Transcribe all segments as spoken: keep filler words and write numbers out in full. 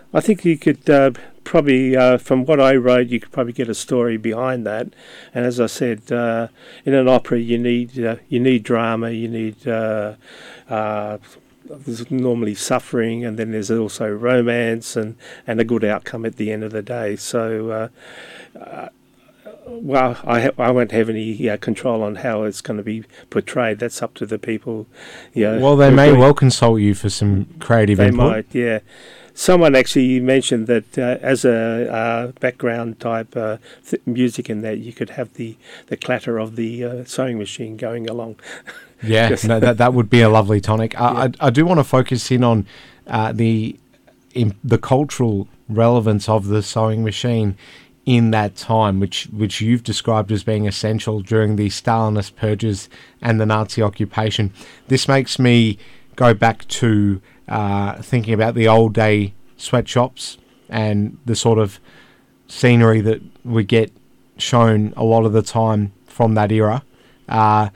I think you could uh, probably, uh, from what I wrote, you could probably get a story behind that. And as I said, uh, in an opera, you need uh, you need drama, you need uh, uh, there's normally suffering, and then there's also romance and, and a good outcome at the end of the day. So, uh, uh, well, I ha- I won't have any uh, control on how it's going to be portrayed. That's up to the people. Yeah. Well, they may well consult you for some creative they input. might, yeah. Someone actually mentioned that uh, as a uh, background type uh, th- music in that, you could have the, the clatter of the uh, sewing machine going along. Yeah, no, that that would be a lovely tonic. I, Yeah. I, I do want to focus in on uh, the in, the cultural relevance of the sewing machine in that time, which which you've described as being essential during the Stalinist purges and the Nazi occupation. This makes me go back to uh, thinking about the old day sweatshops and the sort of scenery that we get shown a lot of the time from that era. Uh,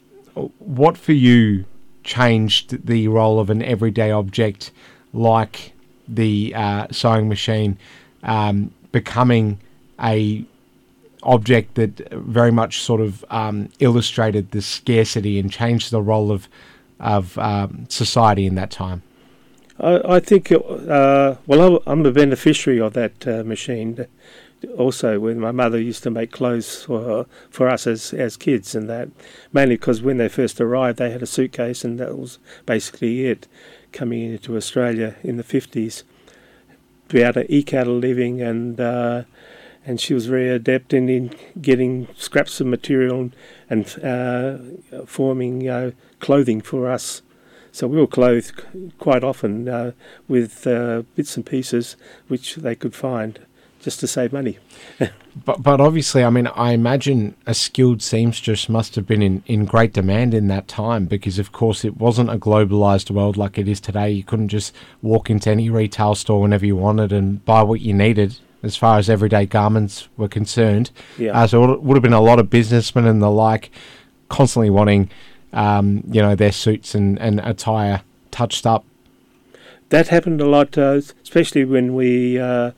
what for you changed the role of an everyday object like the uh, sewing machine um, becoming a object that very much sort of um, illustrated the scarcity and changed the role of of um, society in that time? I, I think, uh, well, I'm a beneficiary of that uh, machine. Also, when my mother used to make clothes for for us as as kids, and that mainly because when they first arrived, they had a suitcase, and that was basically it. Coming into Australia in the fifties, to be able to eke out a living, and uh, and she was very adept in, in getting scraps of material and uh, forming uh, clothing for us. So we were clothed quite often uh, with uh, bits and pieces which they could find, just to save money. but but obviously, I mean, I imagine a skilled seamstress must have been in, in great demand in that time, because of course it wasn't a globalized world like it is today. You couldn't just walk into any retail store whenever you wanted and buy what you needed as far as everyday garments were concerned. Yeah. Uh, so it would have been a lot of businessmen and the like constantly wanting, um, you know, their suits and, and attire touched up. That happened a lot, uh, especially when we, uh,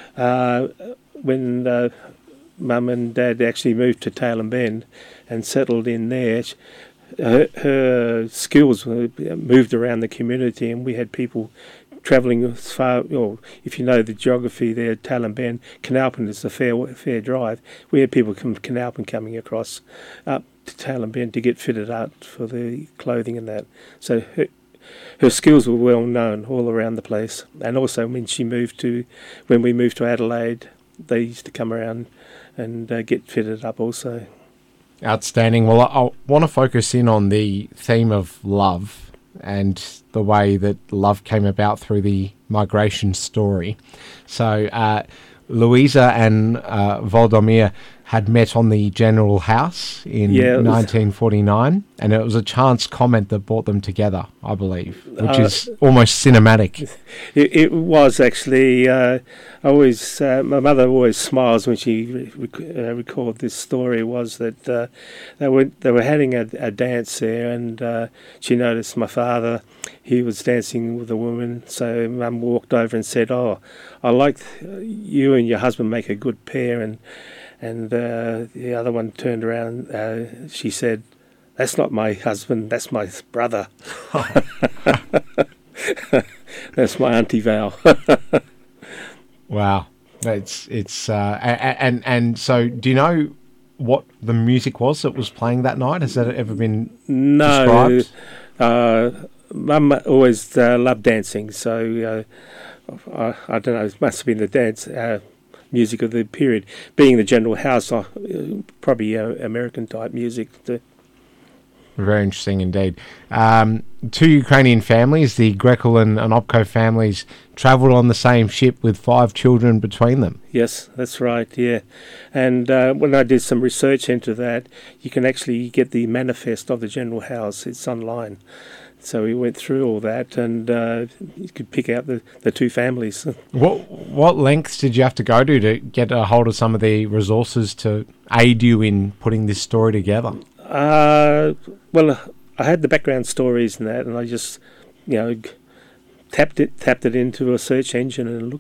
uh, when uh, Mum and Dad actually moved to Tailem Bend and settled in there. She, her, her skills were moved around the community, and we had people travelling as far. Or if you know the geography there, Tailem Bend, Canalpin is a fair fair drive. We had people from Canalpin coming across up to Tailem Bend to get fitted out for the clothing and that. So her, her skills were well known all around the place. And also when she moved to, when we moved to Adelaide, they used to come around and uh, get fitted up also. Outstanding. Well, I, I want to focus in on the theme of love and the way that love came about through the migration story. So uh, Louisa and uh, Volodymyr had met on the General House in Yeah, nineteen forty-nine, and it was a chance comment that brought them together, I believe, which Uh, is almost cinematic. It, it was actually. Uh, I always, uh, my mother always smiles when she rec- uh, recalled this story. Was that uh, they were they were having a, a dance there, and uh, she noticed my father. He was dancing with a woman, so Mum walked over and said, "Oh, I like you and your husband make a good pair." And and uh, the other one turned around. Uh, she said, "That's not my husband. That's my brother." That's my Auntie Val. Wow, it's it's uh, and, and and so do you know what the music was that was playing that night? Has that ever been No, described? uh, Mum always uh, loved dancing, so uh, I, I don't know. It must have been the dance uh, music of the period, being the General House. Uh, probably uh, American type music. To, Very interesting indeed. Um, two Ukrainian families, the Grekel and Onopko families, travelled on the same ship with five children between them. Yes, that's right, yeah. And uh, when I did some research into that, you can actually get the manifest of the General House. It's online. So we went through all that, and uh, you could pick out the, the two families. What what lengths did you have to go to to get a hold of some of the resources to aid you in putting this story together? Uh, well, I had the background stories and that, and I just, you know, tapped it tapped it into a search engine and looked